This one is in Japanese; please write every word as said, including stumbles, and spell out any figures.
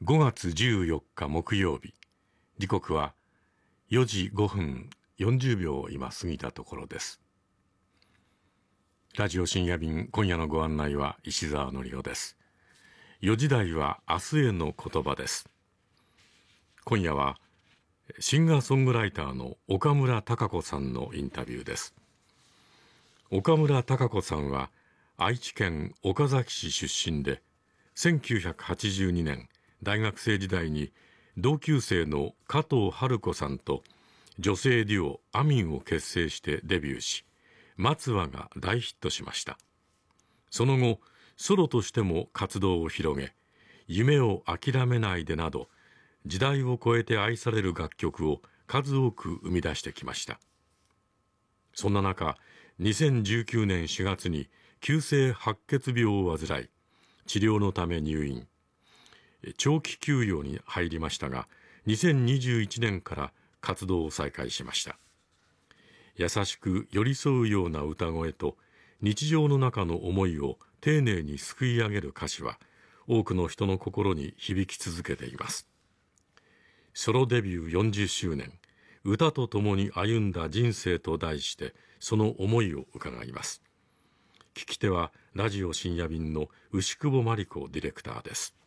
ごがつじゅうよっか木曜日、時刻はよじごふんよんじゅうびょうを今過ぎたところです。ラジオ深夜便、今夜のご案内は石澤典夫です。よじ台は明日への言葉です。今夜はシンガーソングライターの岡村孝子さんのインタビューです。岡村孝子さんは愛知県岡崎市出身で、せんきゅうひゃくはちじゅうにねん大学生時代に同級生の加藤春子さんと女性デュオアミンを結成してデビューし、松葉が大ヒットしました。その後ソロとしても活動を広げ、夢を諦めないでなど時代を超えて愛される楽曲を数多く生み出してきました。そんな中、にせんじゅうきゅうねんしがつに急性白血病を患い、治療のため入院、長期休養に入りましたが、にせんにじゅういちねんから活動を再開しました。優しく寄り添うような歌声と日常の中の思いを丁寧にすくい上げる歌詞は、多くの人の心に響き続けています。ソロデビューよんじゅっしゅうねん、歌とともに歩んだ人生と題して、その思いを伺います。聞き手はラジオ深夜便の牛久保真理子ディレクターです。